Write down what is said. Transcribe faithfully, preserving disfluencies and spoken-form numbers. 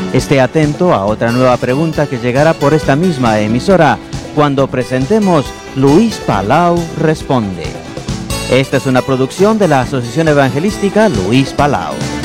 Esté atento a otra nueva pregunta que llegará por esta misma emisora cuando presentemos Luis Palau Responde. Esta es una producción de la Asociación Evangelística Luis Palau.